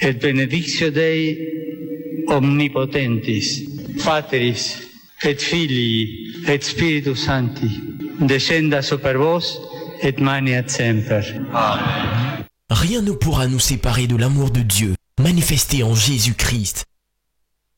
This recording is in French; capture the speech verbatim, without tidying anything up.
et benedictio Dei omnipotentis, Patris et Filii et Spiritus Sancti, descenda super vos et maniat semper. Amen. Rien ne pourra nous séparer de l'amour de Dieu, manifesté en Jésus-Christ.